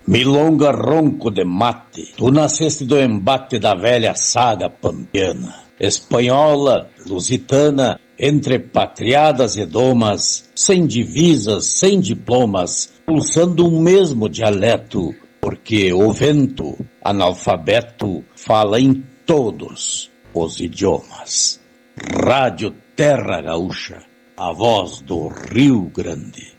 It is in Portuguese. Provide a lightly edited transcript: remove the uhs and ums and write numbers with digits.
Milonga ronco de mate, tu nasceste do embate da velha saga pampiana, espanhola, lusitana, entre patriadas e domas, sem divisas, sem diplomas, pulsando um mesmo dialeto, porque o vento, analfabeto, fala em todos os idiomas. Rádio Terra Gaúcha, a voz do Rio Grande.